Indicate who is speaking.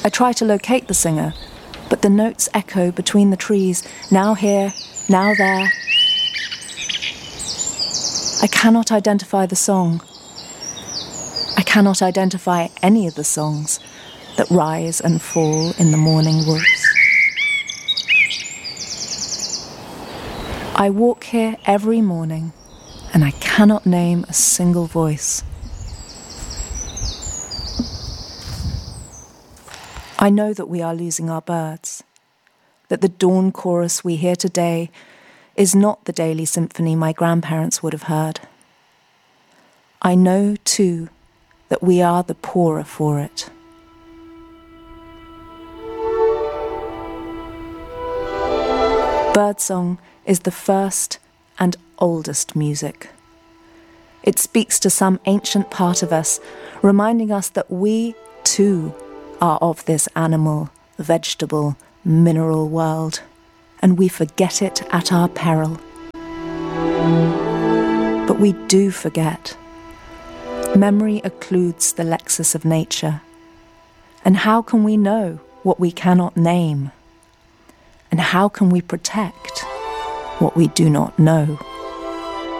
Speaker 1: I try to locate the singer, but the notes echo between the trees, now here, now there. I cannot identify the song. I cannot identify any of the songs that rise and fall in the morning woods. I walk here every morning, and I cannot name a single voice. I know that we are losing our birds, that the dawn chorus we hear today is not the daily symphony my grandparents would have heard. I know, too, that we are the poorer for it. Birdsong is the first and oldest music. It speaks to some ancient part of us, reminding us that we, too, are of this animal, vegetable, mineral world, and we forget it at our peril. But we do forget. Memory occludes the lexis of nature. And how can we know what we cannot name? And how can we protect what we do not know?